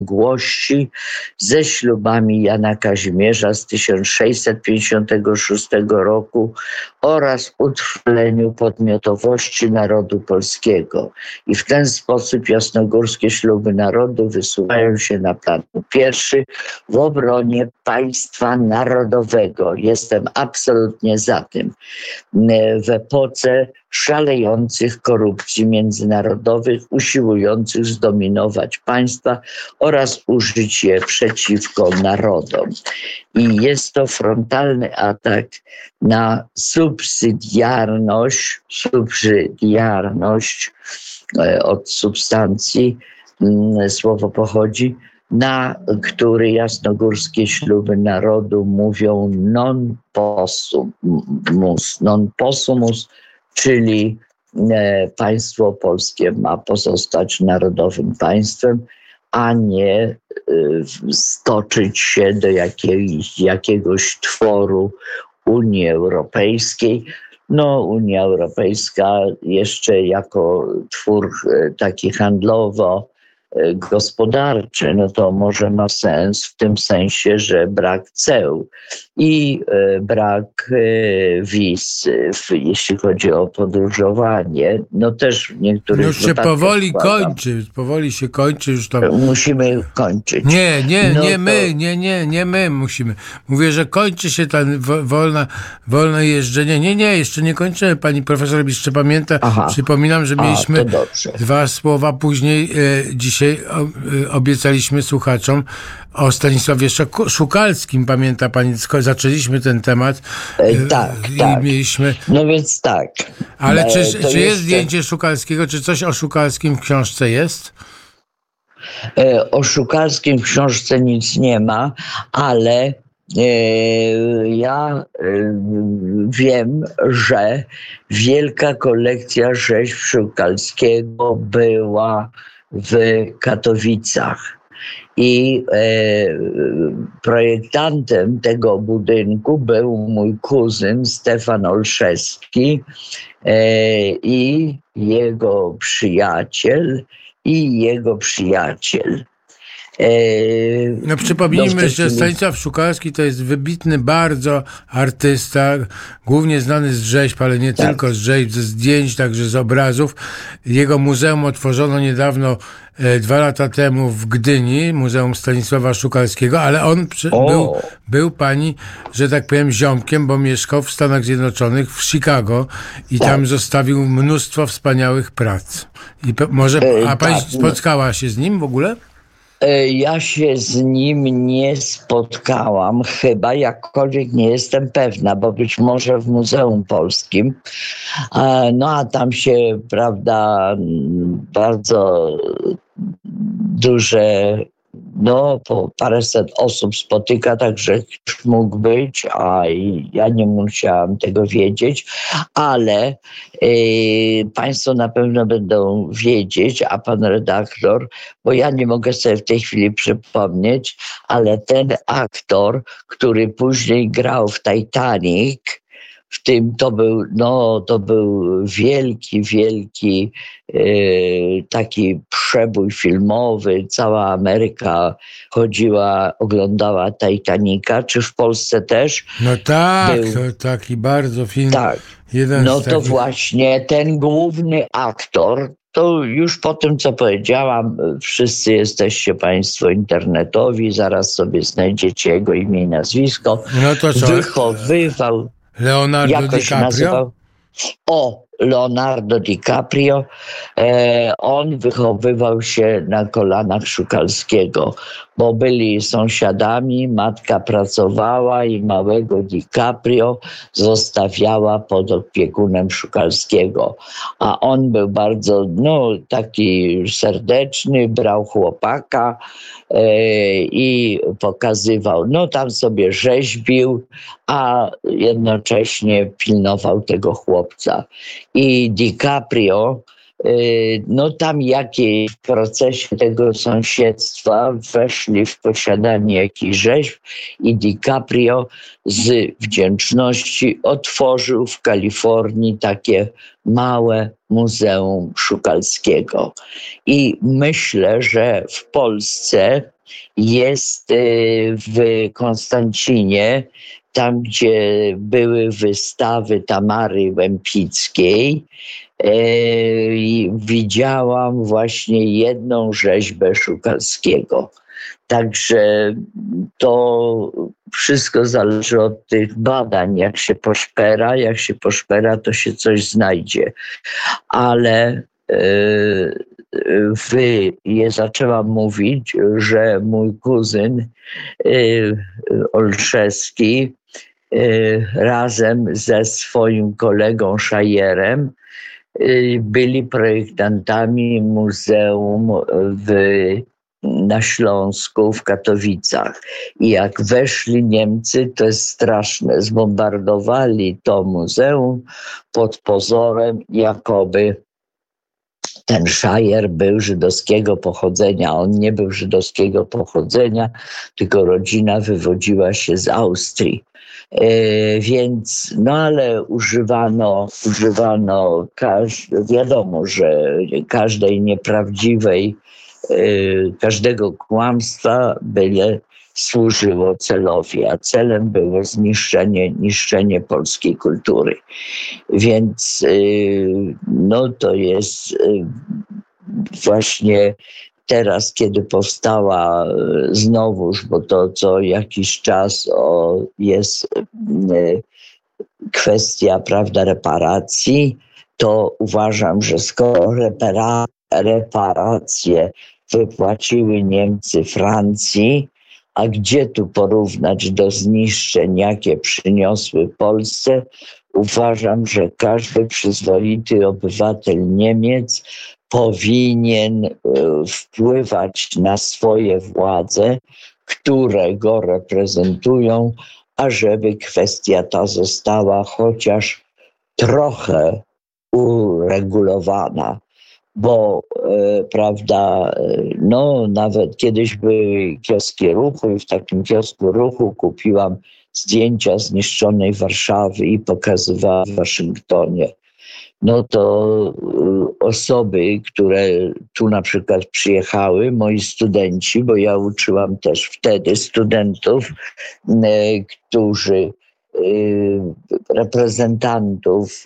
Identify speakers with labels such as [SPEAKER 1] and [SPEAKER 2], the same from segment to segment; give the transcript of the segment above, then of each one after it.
[SPEAKER 1] zaległości ze ślubami Jana Kazimierza z 1656 roku oraz utrwaleniu podmiotowości narodu polskiego. I w ten sposób jasnogórskie śluby narodu wysuwają się na plan pierwszy w obronie państwa narodowego. Jestem absolutnie za tym. W epoce szalejących korupcji międzynarodowych, usiłujących zdominować państwa oraz użyć je przeciwko narodom. I jest to frontalny atak na subsydiarność od substancji, słowo pochodzi, na który jasnogórskie śluby narodu mówią non possumus, czyli państwo polskie ma pozostać narodowym państwem, a nie stoczyć się do jakiegoś tworu Unii Europejskiej. No, Unia Europejska jeszcze jako twór taki handlowo-gospodarczy, no to może ma sens w tym sensie, że brak ceł i brak wiz, jeśli chodzi o podróżowanie, no też w niektórych
[SPEAKER 2] już się powoli się kończy już to.
[SPEAKER 1] Musimy kończyć.
[SPEAKER 2] Nie my musimy. Mówię, że kończy się ta wolne jeżdżenie. Nie, jeszcze nie kończymy. Pani profesor jeszcze pamięta. Przypominam, że mieliśmy 2 słowa później. Dzisiaj obiecaliśmy słuchaczom o Stanisławie Szukalskim. Pamięta pani, zaczęliśmy ten temat.
[SPEAKER 1] Tak.
[SPEAKER 2] Mieliśmy...
[SPEAKER 1] No więc tak.
[SPEAKER 2] Ale czy jest zdjęcie Szukalskiego? Czy coś o Szukalskim w książce jest?
[SPEAKER 1] O Szukalskim w książce nic nie ma, ale ja wiem, że wielka kolekcja rzeźb Szukalskiego była w Katowicach. I projektantem tego budynku był mój kuzyn Stefan Olszewski i jego przyjaciel.
[SPEAKER 2] No przypomnijmy, że Stanisław Szukalski to jest wybitny bardzo artysta, głównie znany z rzeźb, ale nie tylko z rzeźb, ze zdjęć, także z obrazów. Jego muzeum otworzono niedawno, 2 lata temu w Gdyni, Muzeum Stanisława Szukalskiego, ale on był pani, że tak powiem, ziomkiem, bo mieszkał w Stanach Zjednoczonych, w Chicago i tam zostawił mnóstwo wspaniałych prac. A pani spotkała się z nim w ogóle?
[SPEAKER 1] Ja się z nim nie spotkałam, chyba, jakkolwiek nie jestem pewna, bo być może w Muzeum Polskim. No a tam się, prawda, bardzo duże, po paręset osób spotyka, także ktoś mógł być, a ja nie musiałam tego wiedzieć, ale państwo na pewno będą wiedzieć, a pan redaktor, bo ja nie mogę sobie w tej chwili przypomnieć, ale ten aktor, który później grał w Titanic, w tym to był wielki taki przebój filmowy. Cała Ameryka oglądała Titanica. Czy w Polsce też?
[SPEAKER 2] No tak, to taki bardzo film.
[SPEAKER 1] Tak. To właśnie ten główny aktor, to już po tym, co powiedziałam, wszyscy jesteście państwo internetowi, zaraz sobie znajdziecie jego imię i nazwisko.
[SPEAKER 2] No to co?
[SPEAKER 1] Wychowywał...
[SPEAKER 2] Leonardo DiCaprio?
[SPEAKER 1] Leonardo DiCaprio. On wychowywał się na kolanach Szukalskiego, bo byli sąsiadami, matka pracowała i małego DiCaprio zostawiała pod opiekunem Szukalskiego. A on był bardzo, taki serdeczny, brał chłopaka i pokazywał, tam sobie rzeźbił, a jednocześnie pilnował tego chłopca. I DiCaprio no tam jakieś w procesie tego sąsiedztwa weszli w posiadanie jakichś rzeźb i DiCaprio z wdzięczności otworzył w Kalifornii takie małe Muzeum Szukalskiego. I myślę, że w Polsce jest w Konstancinie, tam gdzie były wystawy Tamary Łempickiej, widziałam właśnie jedną rzeźbę Szukalskiego. Także to wszystko zależy od tych badań. Jak się poszpera, to się coś znajdzie. Ale zaczęłam mówić, że mój kuzyn Olszewski razem ze swoim kolegą Szajerem byli projektantami muzeum na Śląsku, w Katowicach. I jak weszli Niemcy, to jest straszne, zbombardowali to muzeum pod pozorem, jakoby ten Szajer był żydowskiego pochodzenia. On nie był żydowskiego pochodzenia, tylko rodzina wywodziła się z Austrii. Więc, no ale używano wiadomo, że każdej nieprawdziwej, każdego kłamstwa byle służyło celowi, a celem było niszczenie polskiej kultury. Więc no to jest właśnie teraz, kiedy powstała znowuż, bo to co jakiś czas jest kwestia, prawda, reparacji, to uważam, że skoro reparacje wypłaciły Niemcy Francji, a gdzie tu porównać do zniszczeń, jakie przyniosły Polsce, uważam, że każdy przyzwoity obywatel Niemiec powinien wpływać na swoje władze, które go reprezentują, ażeby kwestia ta została chociaż trochę uregulowana. Bo prawda, no nawet kiedyś były kioski ruchu i w takim kiosku ruchu kupiłam zdjęcia zniszczonej Warszawy i pokazywałam w Waszyngtonie. No to osoby, które tu na przykład przyjechały, moi studenci, bo ja uczyłam też wtedy studentów, reprezentantów,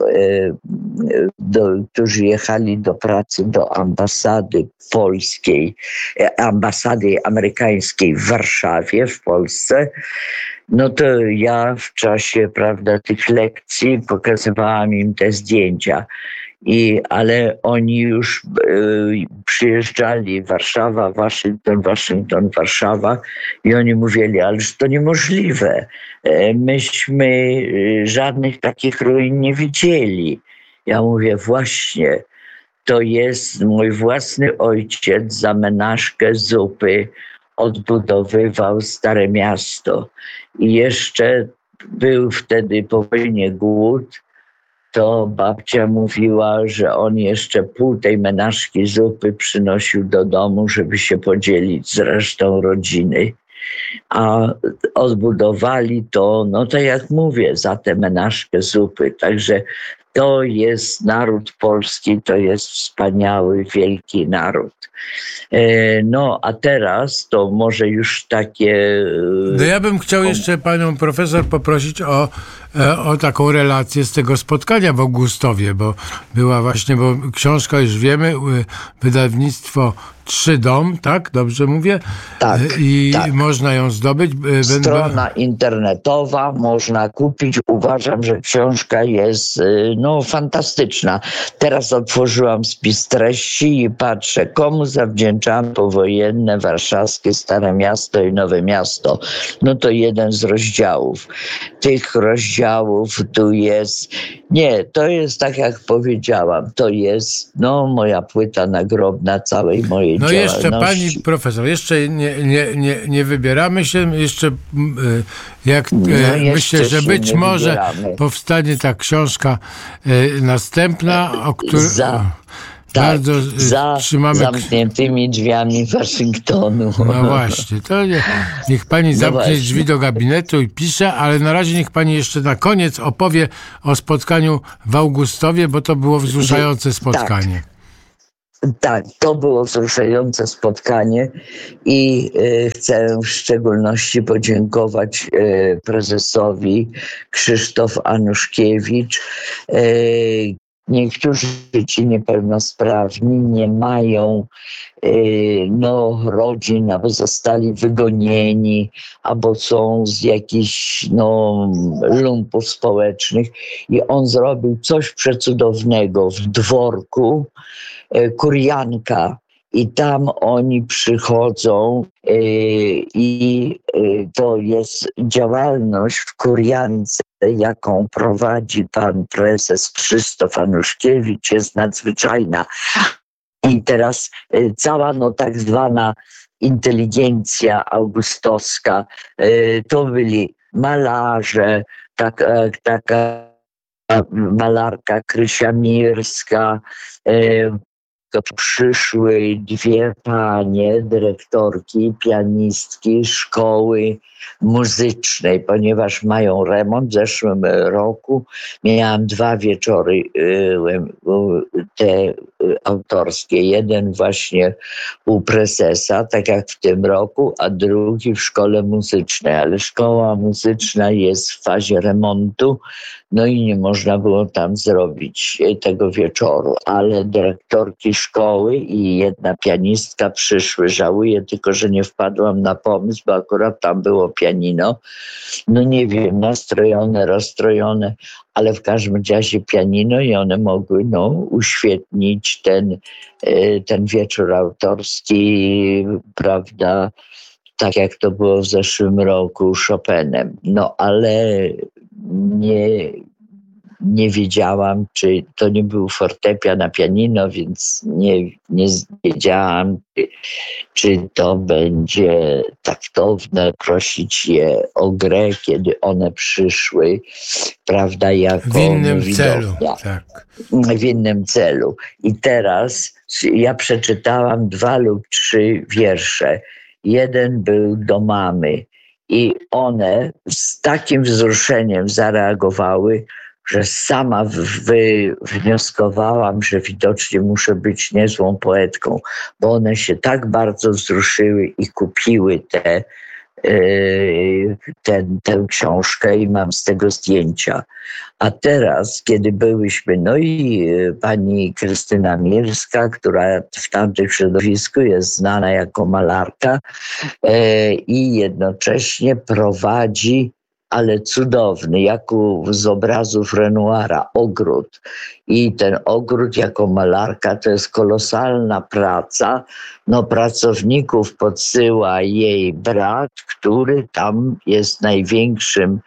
[SPEAKER 1] którzy jechali do pracy do ambasady polskiej, ambasady amerykańskiej w Warszawie, w Polsce, no to ja w czasie, prawda, tych lekcji pokazywałam im te zdjęcia. Ale oni już przyjeżdżali Warszawa, Waszyngton, Warszawa i oni mówili, ależ to niemożliwe. Myśmy żadnych takich ruin nie widzieli. Ja mówię, właśnie, to jest mój własny ojciec za menażkę zupy odbudowywał Stare Miasto. I jeszcze był wtedy po wojnie głód, to babcia mówiła, że on jeszcze pół tej menażki zupy przynosił do domu, żeby się podzielić z resztą rodziny. A odbudowali to, no to jak mówię, za tę menażkę zupy. Także to jest naród polski, to jest wspaniały, wielki naród. No a teraz to może już takie...
[SPEAKER 2] No ja bym chciał jeszcze panią profesor poprosić o taką relację z tego spotkania w Augustowie, bo była właśnie, bo książka już wiemy, wydawnictwo Trzy Dom, tak? Dobrze mówię?
[SPEAKER 1] Tak.
[SPEAKER 2] I
[SPEAKER 1] tak.
[SPEAKER 2] Można ją zdobyć.
[SPEAKER 1] Strona internetowa, można kupić. Uważam, że książka jest fantastyczna. Teraz otworzyłam spis treści i patrzę, komu zawdzięczam powojenne warszawskie Stare Miasto i Nowe Miasto. No to jeden z rozdziałów. Tych rozdziałów tu jest... Nie, to jest tak jak powiedziałam, to jest moja płyta nagrobna całej mojej działalności.
[SPEAKER 2] Jeszcze pani profesor, jeszcze nie wybieramy się, jeszcze myślę, że być może powstanie ta książka następna, o której... bardzo
[SPEAKER 1] za
[SPEAKER 2] trzymamy
[SPEAKER 1] zamkniętymi drzwiami Waszyngtonu.
[SPEAKER 2] No właśnie, to niech pani zamknie drzwi do gabinetu i pisze, ale na razie niech pani jeszcze na koniec opowie o spotkaniu w Augustowie, bo to było wzruszające spotkanie.
[SPEAKER 1] Tak, to było wzruszające spotkanie i chcę w szczególności podziękować prezesowi Krzysztof Anuszkiewicz. Niektórzy ci niepełnosprawni nie mają rodzin, albo zostali wygonieni, albo są z jakichś lumpów społecznych i on zrobił coś przecudownego w dworku Kurjanka. I tam oni przychodzą i to jest działalność w Kurjance, jaką prowadzi pan prezes Krzysztof Anuszkiewicz, jest nadzwyczajna. I teraz cała tak zwana inteligencja augustowska, to byli malarze, taka malarka Krysia Mirska, przyszły dwie panie, dyrektorki, pianistki szkoły muzycznej, ponieważ mają remont. W zeszłym roku miałam 2 wieczory te autorskie. Jeden właśnie u prezesa, tak jak w tym roku, a drugi w szkole muzycznej. Ale szkoła muzyczna jest w fazie remontu, i nie można było tam zrobić tego wieczoru. Ale dyrektorki szkoły i jedna pianistka przyszły. Żałuję tylko, że nie wpadłam na pomysł, bo akurat tam było pianino. Nie wiem, nastrojone, rozstrojone, ale w każdym razie pianino i one mogły uświetnić ten wieczór autorski, prawda, tak jak to było w zeszłym roku Chopinem. Ale nie wiedziałam, czy to nie był fortepian na pianino, więc nie wiedziałam, czy to będzie taktowne prosić je o grę, kiedy one przyszły, prawda, jako
[SPEAKER 2] w innym celu. Tak.
[SPEAKER 1] W innym celu. I teraz ja przeczytałam 2 lub 3 wiersze. Jeden był do mamy i one z takim wzruszeniem zareagowały, że sama wnioskowałam, że widocznie muszę być niezłą poetką, bo one się tak bardzo wzruszyły i kupiły tę książkę i mam z tego zdjęcia. A teraz, kiedy byłyśmy, i pani Krystyna Mirska, która w tamtym środowisku jest znana jako malarka i jednocześnie prowadzi, ale cudowny, jak z obrazów Renoira, ogród. I ten ogród jako malarka to jest kolosalna praca. Pracowników podsyła jej brat, który tam jest największym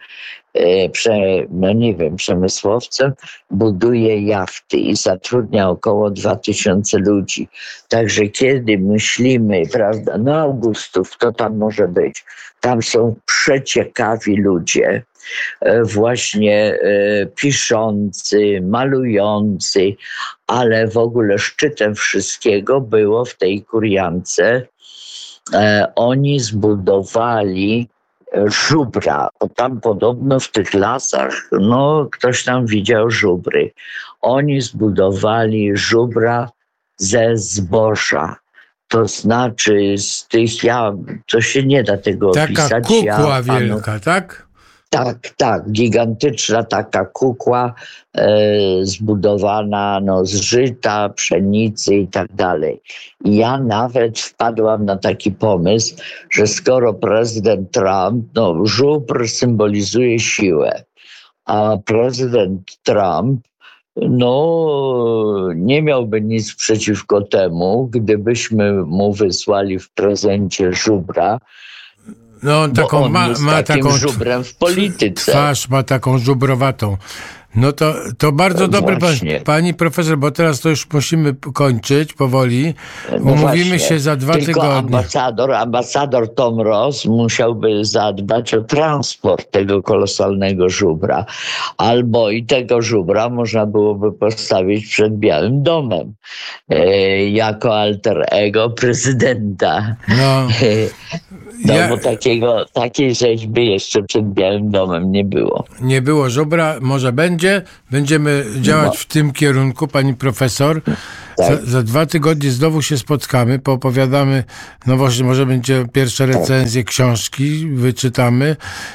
[SPEAKER 1] przemysłowcem, buduje jachty i zatrudnia około 2000 ludzi. Także kiedy myślimy, prawda, Augustów, kto tam może być? Tam są przeciekawi ludzie, właśnie piszący, malujący, ale w ogóle szczytem wszystkiego było w tej Kurjance. Oni zbudowali żubra, bo tam podobno w tych lasach, ktoś tam widział żubry. Oni zbudowali żubra ze zboża. To znaczy z tych, to się nie da tego opisać.
[SPEAKER 2] Taka kukła wielka, tak?
[SPEAKER 1] Tak, gigantyczna taka kukła zbudowana z żyta, pszenicy i tak dalej. I ja nawet wpadłam na taki pomysł, że skoro prezydent Trump, żubr symbolizuje siłę, a prezydent Trump nie miałby nic przeciwko temu, gdybyśmy mu wysłali w prezencie żubra.
[SPEAKER 2] Taką
[SPEAKER 1] ma takim żubrem w polityce.
[SPEAKER 2] Twarz ma taką żubrowatą. No to bardzo dobry
[SPEAKER 1] Właśnie.
[SPEAKER 2] pani profesor, bo teraz to już musimy kończyć powoli.
[SPEAKER 1] No
[SPEAKER 2] Umówimy
[SPEAKER 1] właśnie.
[SPEAKER 2] się za 2
[SPEAKER 1] Tylko
[SPEAKER 2] tygodnie.
[SPEAKER 1] ambasador Tom Ross musiałby zadbać o transport tego kolosalnego żubra. Albo i tego żubra można byłoby postawić przed Białym Domem jako alter ego prezydenta.
[SPEAKER 2] No.
[SPEAKER 1] Bo takiej rzeźby jeszcze przed Białym Domem nie było.
[SPEAKER 2] Nie było żubra, może będziemy działać w tym kierunku, pani profesor.
[SPEAKER 1] Tak.
[SPEAKER 2] Za 2 tygodnie znowu się spotkamy, poopowiadamy, no właśnie, może będzie pierwsze recenzje książki, wyczytamy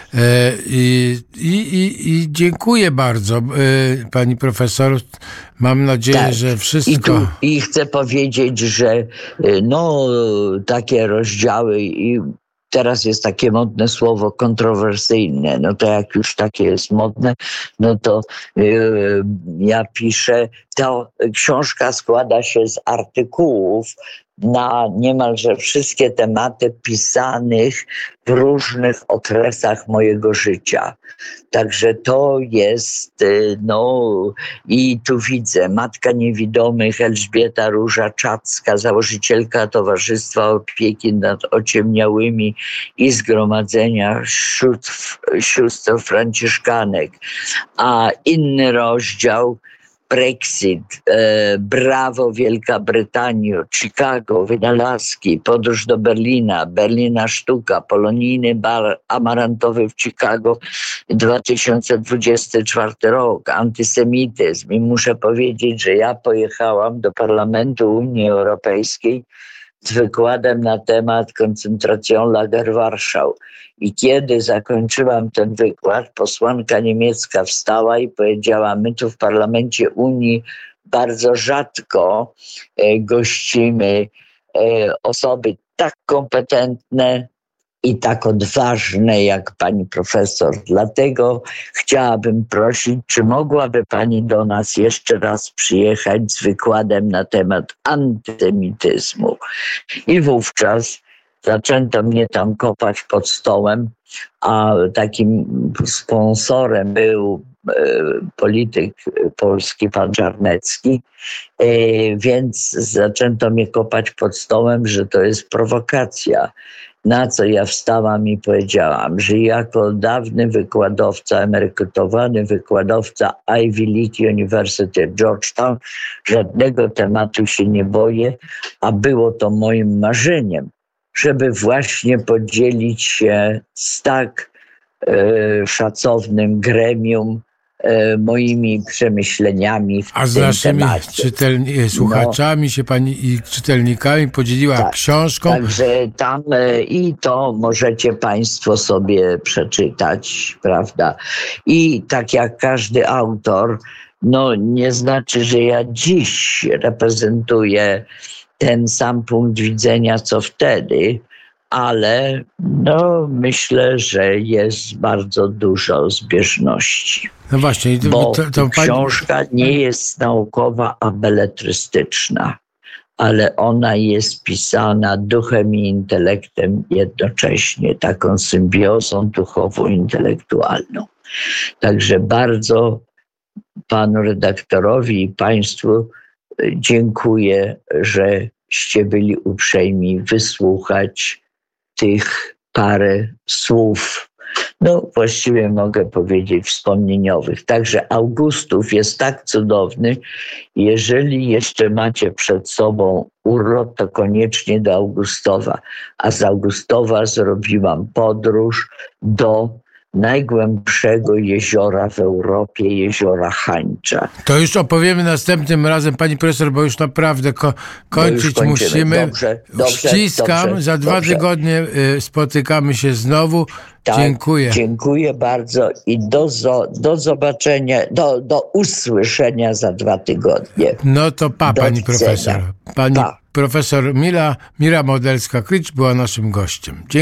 [SPEAKER 2] i dziękuję bardzo, pani profesor. Mam nadzieję, że wszystko...
[SPEAKER 1] I chcę powiedzieć, że takie rozdziały i teraz jest takie modne słowo kontrowersyjne, no to jak już takie jest modne, no to ja piszę, ta książka składa się z artykułów na niemalże wszystkie tematy pisanych w różnych okresach mojego życia. Także to jest, i tu widzę, matka niewidomych Elżbieta Róża-Czacka, założycielka Towarzystwa Opieki nad Ociemniałymi i Zgromadzenia Sióstr Franciszkanek. A inny rozdział, Brexit, brawo Wielka Brytanio, Chicago, wynalazki, podróż do Berlina, Berlina sztuka, polonijny bar amarantowy w Chicago, 2024 rok, antysemityzm. I muszę powiedzieć, że ja pojechałam do Parlamentu Unii Europejskiej z wykładem na temat Konzentrationslager Warszał. I kiedy zakończyłam ten wykład, posłanka niemiecka wstała i powiedziała: my tu w Parlamencie Unii bardzo rzadko gościmy osoby tak kompetentne i tak odważne jak pani profesor. Dlatego chciałabym prosić, czy mogłaby pani do nas jeszcze raz przyjechać z wykładem na temat antysemityzmu. I wówczas zaczęto mnie tam kopać pod stołem, a takim sponsorem był polityk polski, pan Czarnecki, więc zaczęto mnie kopać pod stołem, że to jest prowokacja. Na co ja wstałam i powiedziałam, że jako dawny wykładowca, emerytowany wykładowca Ivy League University w Georgetown, żadnego tematu się nie boję, a było to moim marzeniem, żeby właśnie podzielić się z tak szacownym gremium moimi przemyśleniami w
[SPEAKER 2] A z
[SPEAKER 1] tym
[SPEAKER 2] naszymi
[SPEAKER 1] temacie.
[SPEAKER 2] słuchaczami się pani i czytelnikami podzieliła książką.
[SPEAKER 1] Także tam i to możecie państwo sobie przeczytać, prawda? I tak jak każdy autor, nie znaczy, że ja dziś reprezentuję ten sam punkt widzenia, co wtedy, ale myślę, że jest bardzo dużo zbieżności.
[SPEAKER 2] No właśnie.
[SPEAKER 1] Bo książka nie jest naukowa, a beletrystyczna, ale ona jest pisana duchem i intelektem jednocześnie, taką symbiozą duchowo-intelektualną. Także bardzo panu redaktorowi i państwu dziękuję, żeście byli uprzejmi wysłuchać tych parę słów, właściwie mogę powiedzieć wspomnieniowych. Także Augustów jest tak cudowny. Jeżeli jeszcze macie przed sobą urlop, to koniecznie do Augustowa. A z Augustowa zrobiłam podróż do najgłębszego jeziora w Europie, jeziora Hańcza.
[SPEAKER 2] To już opowiemy następnym razem, pani profesor, bo już naprawdę kończyć musimy.
[SPEAKER 1] Dobrze,
[SPEAKER 2] ściskam, za 2 tygodnie spotykamy się znowu.
[SPEAKER 1] Tak,
[SPEAKER 2] dziękuję.
[SPEAKER 1] Dziękuję bardzo i do zobaczenia, do usłyszenia za 2 tygodnie.
[SPEAKER 2] No to pani profesor. Pani profesor Mira Modelska-Krycz była naszym gościem. Dziękuję.